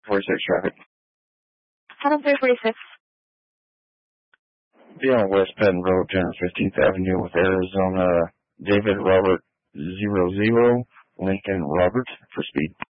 46 traffic. 7346. Be on West Penn Road, 15th Avenue with Arizona David Robert 00, Lincoln Robert for speed.